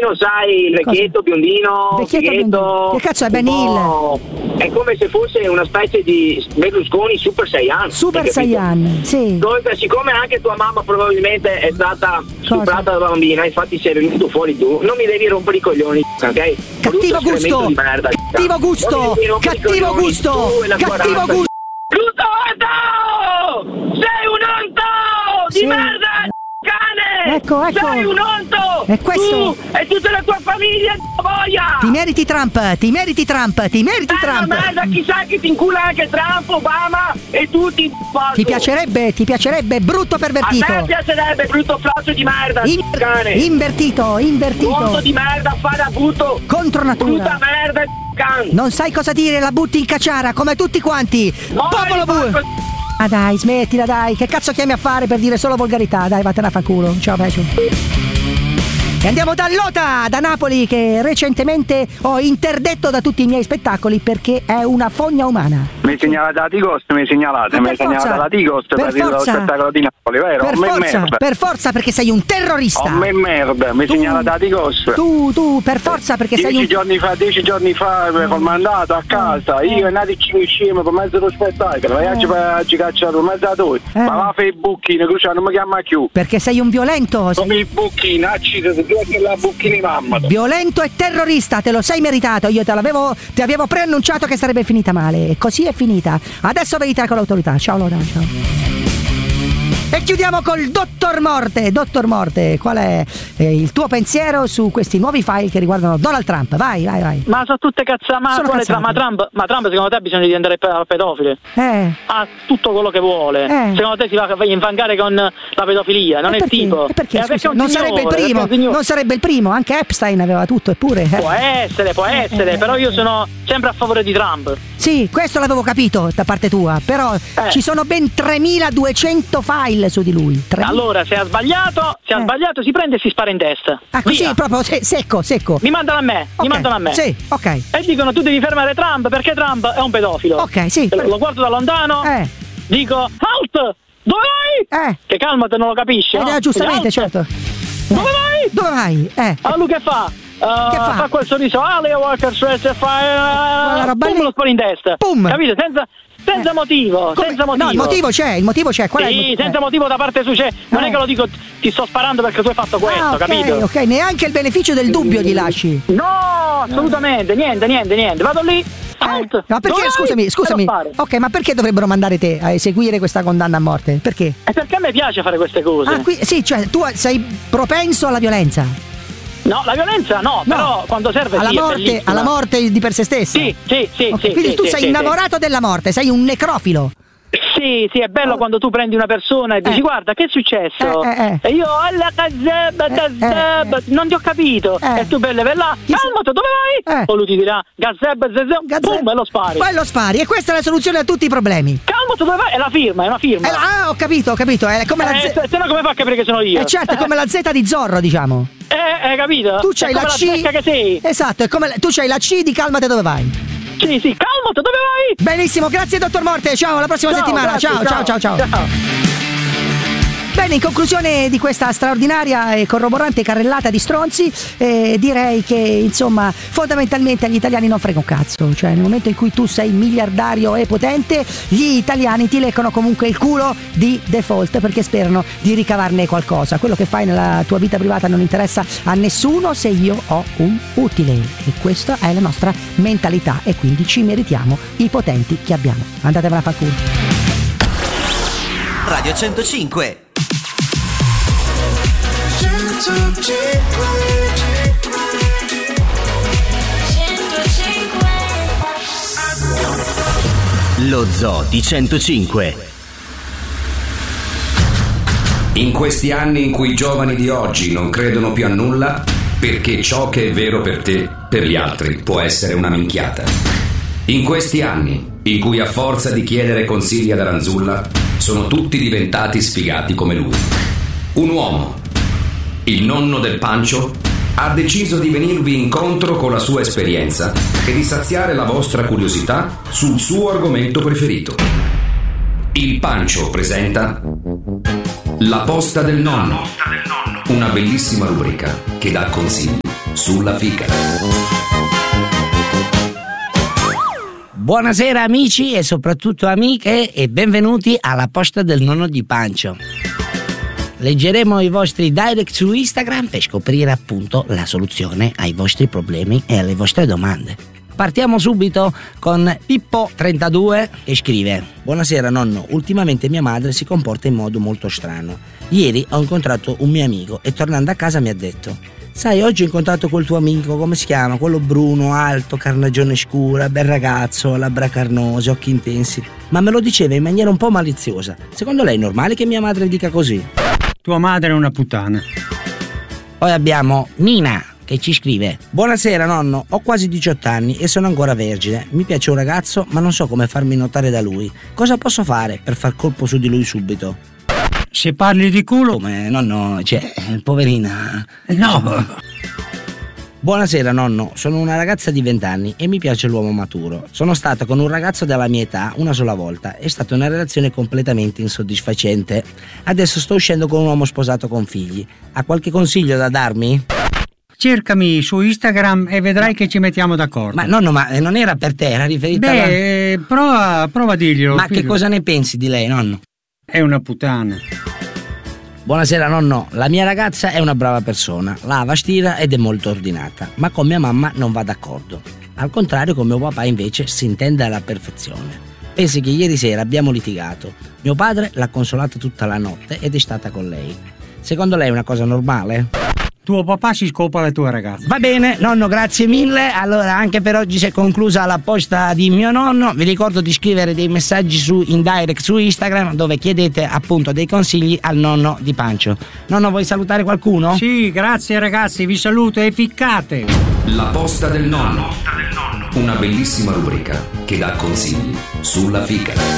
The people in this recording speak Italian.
biondino, sai, il vecchietto biondino, biondino. Che cazzo è Ben Hill? È come se fosse una specie di Berlusconi Super Saiyan. Super Saiyan, sì. Dove, siccome anche tua mamma probabilmente è stata stuprata da bambina, infatti sei venuto fuori tu, non mi devi rompere i coglioni, ok? Cattivo gusto! Cattivo gusto! Cattivo gusto! Cattivo gusto! Luto! Sei un onto! Di merda! Cane! Ecco. Sei un onto! È questo! Tu e tutta la tua famiglia boia! Ti meriti Trump! Merda, chissà che ti incula anche Trump, Obama e tutti. Ti piacerebbe, brutto pervertito! A me piacerebbe, brutto flazzo di merda, cane! Invertito! Monto di merda, fa da butto! Contro natura! Brutta merda, cane! Non sai cosa dire, la butti in cacciara, come tutti quanti! Popolo bue! Ah dai, smettila dai, che cazzo chiami a fare per dire solo volgarità? Dai, vattene a fanculo, ciao Pecio. E andiamo da Lota, da Napoli, che recentemente ho interdetto da tutti i miei spettacoli perché è una fogna umana. Mi segnalate la T-Cost, mi segnalate la T-Cost per dire lo spettacolo di Napoli, vero? Per forza, perché sei un terrorista. Oh, me merda, mi segnalate la T-Cost. Tu, per forza, perché sei un... 10 giorni fa col mandato a casa, io e Nati ci usciamo per mezzo dello spettacolo, e ci cacciato per mezzo a tutti. Ma va a fare i bucchini, Cruciano non mi chiama più. Perché sei un violento. Come i bucchini, la bucchini mamma. Violento e terrorista, te lo sei meritato. Io ti avevo preannunciato che sarebbe finita male. E così è finita. Adesso vedete con l'autorità. Ciao Lola, ciao. E chiudiamo col Dottor Morte. Dottor Morte, qual è il tuo pensiero su questi nuovi file che riguardano Donald Trump? Vai. Ma sono tutte cazzate. Ma Trump secondo te ha bisogno di andare a pedofile? Ha tutto quello che vuole. Secondo te si va a infangare con la pedofilia? Non è il tipo. Perché non sarebbe il primo. Non sarebbe il primo. Anche Epstein aveva tutto, eppure. Può essere, però io sono sempre a favore di Trump. Sì, questo l'avevo capito da parte tua, però ci sono ben 3200 file su di lui. Allora, se ha sbagliato, si prende e si spara in testa. Ah, così proprio secco. Mi mandano a me. Sì, ok. E dicono tu devi fermare Trump perché Trump è un pedofilo. Ok, sì. Lo guardo da lontano, dico halt! Dove vai? Che calmate, non lo capisci? No? Giustamente, certo. Dove vai? Allora lui che fa? Fa quel sorriso, Leo Walker Stress e fa lo spara in testa. Pum. Capito? Senza motivo. No, il motivo c'è. Qual è senza motivo da parte sua c'è. Non è che lo dico, ti sto sparando perché tu hai fatto questo, capito? Ok, neanche il beneficio del dubbio gli lasci. No, assolutamente, niente. Vado lì. Ma perché, scusami. Ok, ma perché dovrebbero mandare te a eseguire questa condanna a morte? Perché? È perché a me piace fare queste cose. Sì, cioè tu sei propenso alla violenza. No, la violenza no, però quando serve alla morte di per se stessa. Sì. Quindi tu sei innamorato della morte, sei un necrofilo. Sì, è bello quando tu prendi una persona e dici guarda che è successo e io alla gazeb non ti ho capito e tu belle là calmati, dove vai? O lui ti dirà gazeb boom, e lo spari. Poi lo spari e questa è la soluzione a tutti i problemi. Calmati, dove vai? È una firma. Ho capito, è come la Z. Se no come fa a capire che sono io? Certo, è come la Z di Zorro, diciamo. Hai capito? Tu c'hai la C che sei. Esatto, è come tu c'hai la C di calmate dove vai. Sì, calmati, dove vai? Benissimo, grazie Dottor Morte, ciao, alla prossima settimana. Grazie, ciao. Bene, in conclusione di questa straordinaria e corroborante carrellata di stronzi, direi che insomma fondamentalmente agli italiani non frega un cazzo. Cioè nel momento in cui tu sei miliardario e potente, gli italiani ti leccano comunque il culo di default perché sperano di ricavarne qualcosa. Quello che fai nella tua vita privata non interessa a nessuno se io ho un utile, e questa è la nostra mentalità, e quindi ci meritiamo i potenti che abbiamo. Andatevela a far culo. Radio 105. Lo Zoo di 105. In questi anni in cui i giovani di oggi non credono più a nulla, perché ciò che è vero per te, per gli altri, può essere una minchiata. In questi anni in cui a forza di chiedere consigli ad Aranzulla sono tutti diventati sfigati come lui. Un uomo, il nonno del Pancio, ha deciso di venirvi incontro con la sua esperienza e di saziare la vostra curiosità sul suo argomento preferito. Il Pancio presenta La posta del nonno, una bellissima rubrica che dà consigli sulla fica. Buonasera amici e soprattutto amiche e benvenuti alla posta del nonno di Pancio. Leggeremo i vostri direct su Instagram per scoprire appunto la soluzione ai vostri problemi e alle vostre domande. Partiamo subito con Pippo32 che scrive: buonasera nonno, ultimamente mia madre si comporta in modo molto strano. Ieri ho incontrato un mio amico e tornando a casa mi ha detto: sai, oggi ho incontrato quel tuo amico, come si chiama? Quello bruno, alto, carnagione scura, bel ragazzo, labbra carnose, occhi intensi. Ma me lo diceva in maniera un po' maliziosa. Secondo lei è normale che mia madre dica così? Tua madre è una puttana. Poi abbiamo Nina che ci scrive: buonasera nonno, ho quasi 18 anni e sono ancora vergine. Mi piace un ragazzo ma non so come farmi notare da lui. Cosa posso fare per far colpo su di lui subito? Se parli di culo... Come? Nonno, poverina... No! Buonasera nonno, sono una ragazza di 20 anni e mi piace l'uomo maturo. Sono stata con un ragazzo della mia età una sola volta. È stata una relazione completamente insoddisfacente. Adesso sto uscendo con un uomo sposato con figli. Ha qualche consiglio da darmi? Cercami su Instagram e vedrai che ci mettiamo d'accordo. Ma nonno, ma non era per te, era riferita prova a dirglielo. Ma figlio. Che cosa ne pensi di lei, nonno? È una puttana. Buonasera nonno, la mia ragazza è una brava persona, lava, stira ed è molto ordinata, ma con mia mamma non va d'accordo. Al contrario, con mio papà invece si intende alla perfezione. Pensi che ieri sera abbiamo litigato. Mio padre l'ha consolata tutta la notte ed è stata con lei. Secondo lei è una cosa normale? Tuo papà si scopa le tue ragazze. Va bene, nonno, grazie mille. Allora, anche per oggi si è conclusa la posta di mio nonno. Vi ricordo di scrivere dei messaggi in direct su Instagram dove chiedete appunto dei consigli al nonno di Pancio. Nonno, vuoi salutare qualcuno? Sì, grazie ragazzi, vi saluto e ficcate. La posta del nonno. Una bellissima rubrica che dà consigli sulla fica.